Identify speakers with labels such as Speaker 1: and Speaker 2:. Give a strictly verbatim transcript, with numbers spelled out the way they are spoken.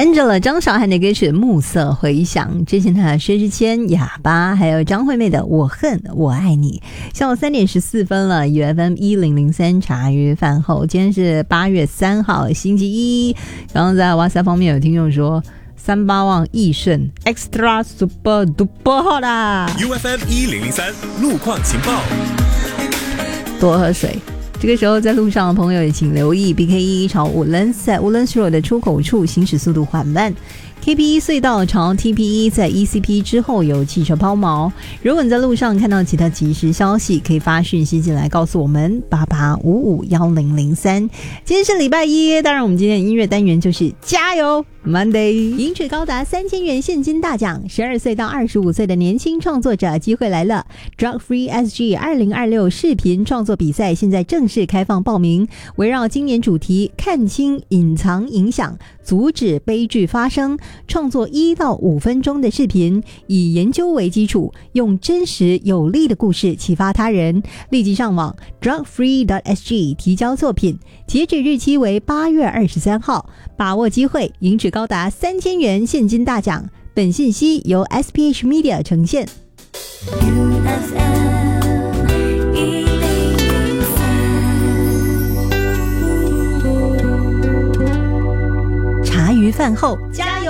Speaker 1: Angela 张韶涵的歌曲《暮色回响》，之前他的薛之谦、哑巴，还有张惠妹的《我恨我爱你》。下午三点十四分了 ，U F M 一零零三茶余饭后，今天是八月三号，星期一。刚刚在哇塞方面有听众说，三八旺益顺 extra super duper 好啦
Speaker 2: ！U F M 一零零三路况情报，
Speaker 1: 多喝水。这个时候在路上的朋友也请留意 B K 一 朝 Woodlands 在 Woodlands Road 的出口处行驶速度缓慢， K P 一 隧道朝 T P 一 在 E C P 之后有汽车抛锚。如果你在路上看到其他即时消息，可以发讯息进来告诉我们八八五五一零零三。今天是礼拜一，当然我们今天的音乐单元就是加油 Monday， 赢取高达三千元现金大奖，十二岁到二十五岁的年轻创作者机会来了。 Drug Free S G 二零二六视频创作比赛现在正式开放报名，围绕今年主题看清隐藏影响，阻止悲剧发生，创作一到五分钟的视频，以研究为基础，用真实有力的故事启发他人。立即上网 drug free dot S G 提交作品，截止日期为八月二十三号，把握机会，赢取高达三千元现金大奖。本信息由 S P H Media 呈现。茶余饭后加油。